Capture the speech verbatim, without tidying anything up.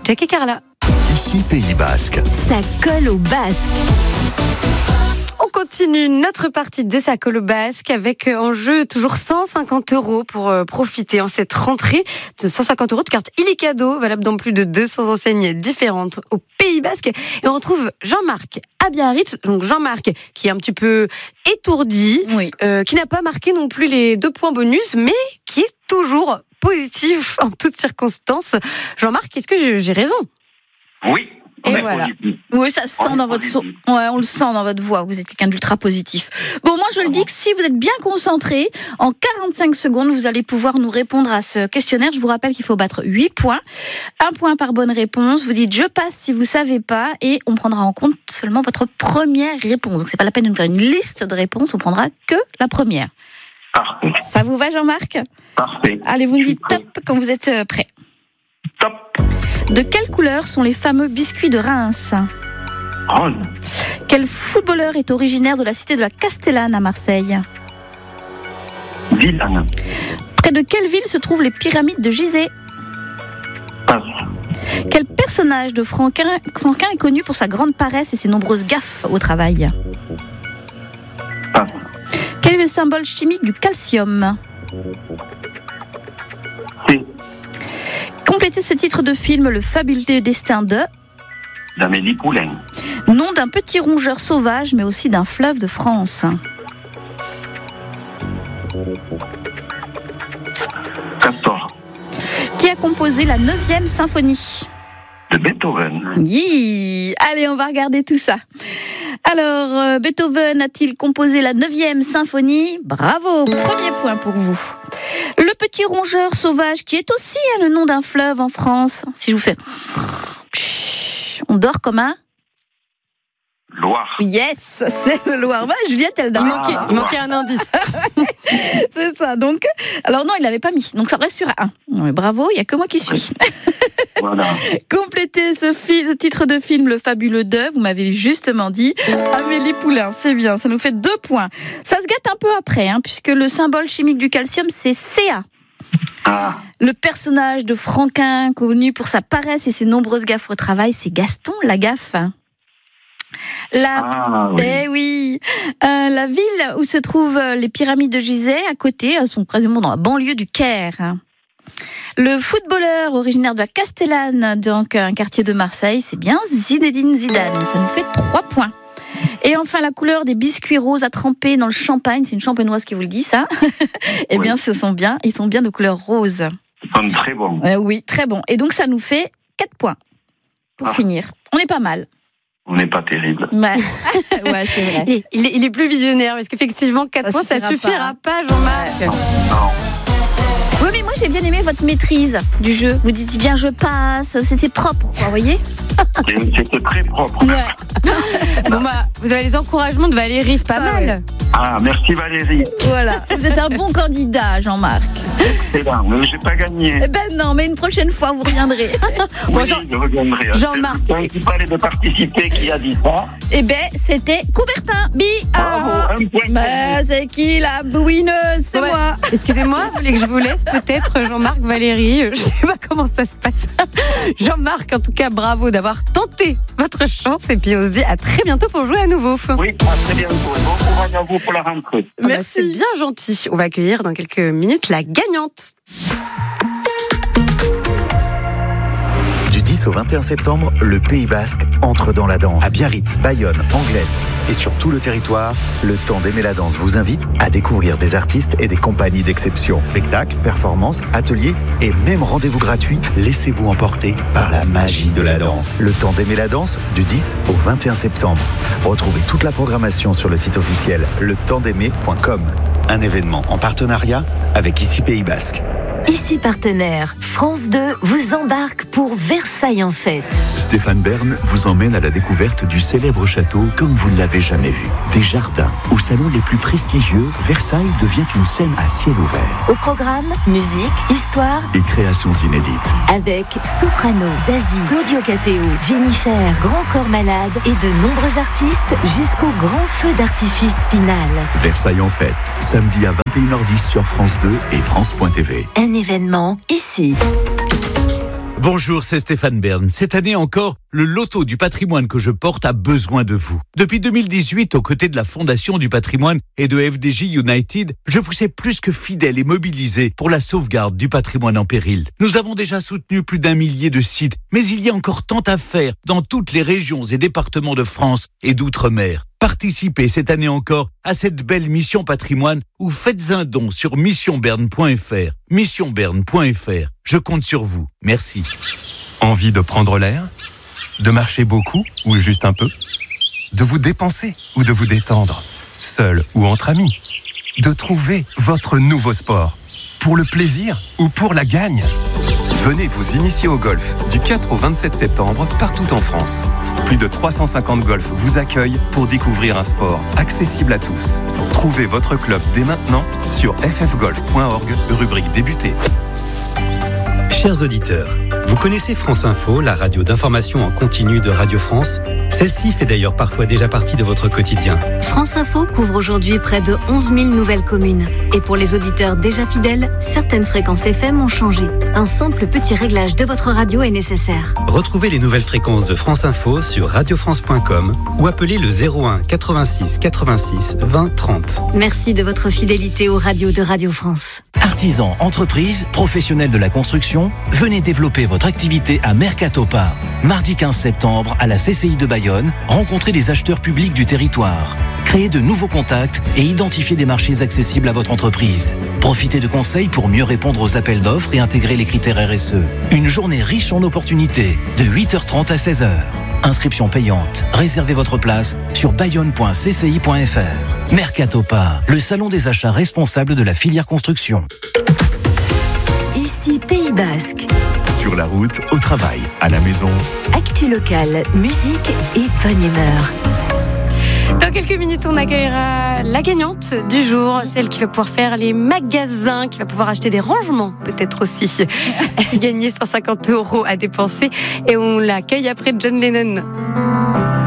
Jack et Carla. Ici Pays Basque. Ça colle au basque. On continue notre partie de Ça colle au basque avec en jeu toujours cent cinquante euros pour euh, profiter en cette rentrée de cent cinquante euros de carte Illicadeau, valable dans plus de deux cents enseignes différentes au Pays Basque. Et on retrouve Jean-Marc à Biarritz. Donc Jean-Marc qui est un petit peu étourdi, Oui. euh, qui n'a pas marqué non plus les deux points bonus, mais qui est toujours positif en toutes circonstances. Jean-Marc, est-ce que j'ai raison ? Oui. Et on est voilà. positif. Oui, ça se sent On est dans votre son. positif. Ouais, on le sent dans votre voix. Vous êtes quelqu'un d'ultra positif. Bon, moi, je le dis que si vous êtes bien concentré, en quarante-cinq secondes, vous allez pouvoir nous répondre à ce questionnaire. Je vous rappelle qu'il faut battre huit points. Un point par bonne réponse. Vous dites je passe si vous savez pas et on prendra en compte seulement votre première réponse. Donc, c'est pas la peine de nous faire une liste de réponses. On prendra que la première. Parfait. Ça vous va, Jean-Marc ? Parfait. Allez, vous me Je suis dites top quand vous êtes euh, prêt. Top. De quelle couleur sont les fameux biscuits de Reims ? Rose. Quel footballeur est originaire de la cité de la Castellane à Marseille ? Dylan. Près de quelle ville se trouvent les pyramides de Gizeh ? Passe. Quel personnage de Franquin, Franquin est connu pour sa grande paresse et ses nombreuses gaffes au travail ? Passe. Quel est le symbole chimique du calcium ? C. Complétez ce titre de film, Le fabuleux destin de... d'Amélie Poulain. Nom d'un petit rongeur sauvage, mais aussi d'un fleuve de France. Castor. Qui a composé la neuvième symphonie ? De Beethoven. Oui. Allez, on va regarder tout ça. Alors, euh, Beethoven a-t-il composé la neuvième symphonie ? Bravo, premier point pour vous. Le petit rongeur sauvage, qui est aussi hein, le nom d'un fleuve en France. Si je vous fais... On dort comme un... Loire. Yes, c'est le Loire. Bah, Juliette, elle dort. Il manquait, il manquait un indice. C'est ça, donc... Alors non, il l'avait pas mis, donc ça reste sur un. Ouais, bravo, il n'y a que moi qui suis. Voilà. Complétez ce, fi- ce titre de film, Le fabuleux de, vous m'avez justement dit, Amélie Poulain, c'est bien, ça nous fait deux points. Ça se gâte un peu après, hein, puisque le symbole chimique du calcium, c'est C A. Ah. Le personnage de Franquin, connu pour sa paresse et ses nombreuses gaffes au travail, c'est Gaston Lagaffe. La... Ah, oui. Eh oui, euh, la ville où se trouvent les pyramides de Gizeh, à côté, elles sont quasiment dans la banlieue du Caire. Le footballeur originaire de la Castellane, donc un quartier de Marseille, c'est bien Zinedine Zidane. Ça nous fait trois points. Et enfin, la couleur des biscuits roses à tremper dans le champagne, c'est une champenoise qui vous le dit, ça. Eh bien, Oui. ce sont bien, ils sont bien de couleur rose. Ils sont très bons. Euh, oui, très bon. Et donc, ça nous fait quatre points pour Ah. finir. On est pas mal. On n'est pas terrible. Ouais, ouais c'est vrai. Il est, il est- il est plus visionnaire, parce qu'effectivement, quatre Ça points, ça suffira suffira pas, Jean-Marc. Non. Oui, mais moi j'ai bien aimé votre maîtrise du jeu. Vous dites bien je passe, c'était propre, quoi, vous voyez ? Et C'était très propre. Ouais. Bon bah, vous avez les encouragements de Valérie, c'est pas Ah mal. ouais. Ah, merci Valérie. Voilà, vous êtes un bon candidat, Jean-Marc. C'est là, mais j'ai pas gagné. Eh ben non, mais une prochaine fois vous reviendrez. Oui, Bon, Jean- je reviendrai. Jean-Marc. C'est le principal de participer qui a dit ça. Eh ben c'était Coubertin. Bi. Bravo, Ah. un point. Mais c'est qui la bouineuse ? C'est Ouais. moi. Excusez-moi, vous voulez que je vous laisse peut-être Jean-Marc, Valérie, je sais pas comment ça se passe. Jean-Marc, en tout cas, bravo d'avoir tenté votre chance et puis on se dit à très bientôt pour jouer à nouveau. Oui, à très bientôt. Bon courage à vous pour la rentrée. Ah bah, c'est bien gentil. On va accueillir dans quelques minutes la gagnante. Du dix au vingt et un septembre, le Pays Basque entre dans la danse. À Biarritz, Bayonne, Anglette et sur tout le territoire, le Temps d'aimer la danse vous invite à découvrir des artistes et des compagnies d'exception. Spectacles, performances, ateliers et même rendez-vous gratuits. Laissez-vous emporter par la magie de la danse. Le Temps d'aimer la danse du dix au vingt et un septembre. Retrouvez toute la programmation sur le site officiel le temps d'aimer point com. Un événement en partenariat avec Ici Pays Basque. Ici partenaire, France deux vous embarque pour Versailles en fête. Stéphane Bern vous emmène à la découverte du célèbre château comme vous ne l'avez jamais vu. Des jardins, aux salons les plus prestigieux, Versailles devient une scène à ciel ouvert. Au programme, musique, histoire Et créations inédites. avec Soprano, Zazie, Claudio Capéo, Jennifer, Grand Corps Malade et de nombreux artistes jusqu'au grand feu d'artifice final. Versailles en fête, samedi à vingt et une heures dix sur France deux et France point T V. Un événement ici. Bonjour, c'est Stéphane Bern. Cette année encore, le loto du patrimoine que je porte a besoin de vous. Depuis deux mille dix-huit, aux côtés de la Fondation du patrimoine et de F D J United, je vous sais plus que fidèle et mobilisé pour la sauvegarde du patrimoine en péril. Nous avons déjà soutenu plus d'un millier de sites, mais il y a encore tant à faire dans toutes les régions et départements de France et d'outre-mer. Participez cette année encore à cette belle mission patrimoine ou faites un don sur mission berne point f r. mission berne point f r. Je compte sur vous. Merci. Envie de prendre l'air ? De marcher beaucoup ou juste un peu ? De vous dépenser ou de vous détendre ? Seul ou entre amis ? De trouver votre nouveau sport ? Pour le plaisir ou pour la gagne ? Venez vous initier au golf du quatre au vingt-sept septembre partout en France. Plus de trois cent cinquante golfs vous accueillent pour découvrir un sport accessible à tous. Trouvez votre club dès maintenant sur f f golf point org, rubrique débuter. Chers auditeurs, vous connaissez France Info, la radio d'information en continu de Radio France ? Celle-ci fait d'ailleurs parfois déjà partie de votre quotidien. France Info couvre aujourd'hui près de onze mille nouvelles communes. Et pour les auditeurs déjà fidèles, certaines fréquences F M ont changé. Un simple petit réglage de votre radio est nécessaire. Retrouvez les nouvelles fréquences de France Info sur radio france point com ou appelez le zéro un quatre-vingt-six quatre-vingt-six vingt trente. Merci de votre fidélité aux radios de Radio France. Artisans, entreprises, professionnels de la construction, venez développer votre activité à Mercatopa. Mardi quinze septembre, à la C C I de Bayonne, rencontrez des acheteurs publics du territoire. Créez de nouveaux contacts et identifiez des marchés accessibles à votre entreprise. Profitez de conseils pour mieux répondre aux appels d'offres et intégrer les critères R S E. Une journée riche en opportunités, de huit heures trente à seize heures. Inscription payante. Réservez votre place sur bayonne point c c i point f r. Mercatopa, le salon des achats responsables de la filière construction. Ici Pays Basque. Sur la route, au travail, à la maison. Actu locale, musique et bonne humeur. Dans quelques minutes, on accueillera la gagnante du jour, celle qui va pouvoir faire les magasins, qui va pouvoir acheter des rangements, peut-être aussi. Gagner cent cinquante euros à dépenser. Et on l'accueille après John Lennon.